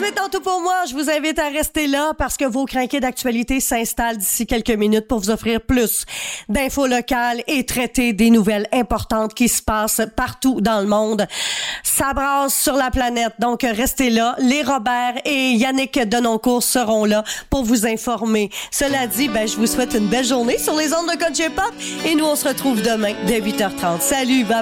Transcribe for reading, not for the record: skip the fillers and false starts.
maintenant tout pour moi. Je vous invite à rester là parce que vos crinqués d'actualité s'installent d'ici quelques minutes pour vous offrir plus d'infos locales et traiter des nouvelles importantes qui se passent partout dans le monde. Ça brasse sur la planète, donc restez là. Les Robert et Yannick Denoncourt seront là pour vous informer. Cela dit, je vous souhaite une belle journée sur les ondes de Country Pop et nous, on se retrouve demain dès 8h30. Salut, bye.